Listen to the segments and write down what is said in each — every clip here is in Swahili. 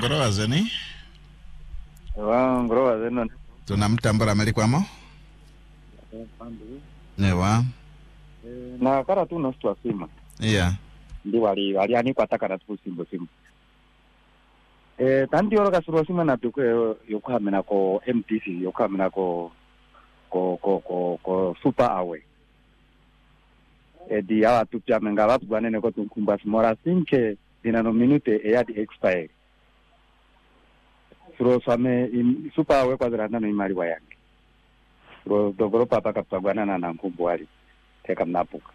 ngorowa zeni? Ngorowa zeno. Tunamtambura melikwamo? Newa. Na kara tu nostwa sima. Yeah. Ndi wali ani kwataka na tu simbo. Tanti oro kasuro sima na tuko yokuhamena ko MTC, yokuhamena ko super away. Di awa tupia menga watu gwanene ko tunkumba smora sinke dinano minute e yadi expire. Suro swame super away kwa zirandano imari wa yangi. Suro dogoro papa kapagwana na nkumbu wali. Teka mnapuka.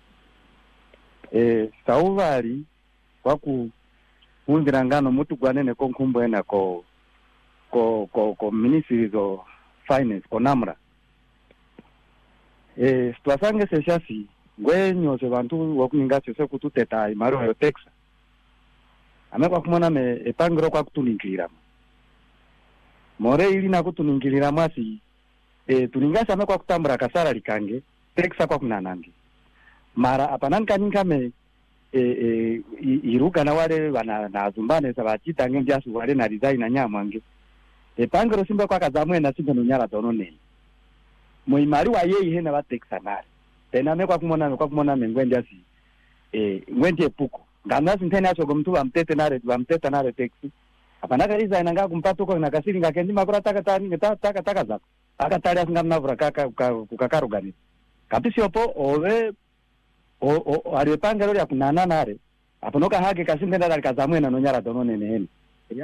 Sauvari waku undirangano mutu gwanene ko nkumbu ena ko ministries of finance ko namra. Twasange seshasi ngwenyo se bantu wakuningasyo se kututeta imaro yo Texas. Amekwa kumona me epangiro kwa kutuningira. More ili na kutuningira mwasi tuningasa amekwa kutambura kasara likange Texas kwa kunanangi. Mara apananka ninkame iruka na wale na azumbane sabachita nge ndiasu wale na design na nyamwange. Epangiro simba kwa kazamwe na simba nunyala donone. Muimari wa yeye hena wa Texas nari. Tena mekwa kumona mengwendi asi ngwendi epuko nganasi ntene acho gomtu bamtete nare taxi apanaka riza inanga kumpato ko nakasiri ngakendi makura taka zako akatali asingamna vura kukakarugani kapisi opo ove o arepanga lori akunana nare aponoka hage kasinde ndala kazamwe na nonyara donone nene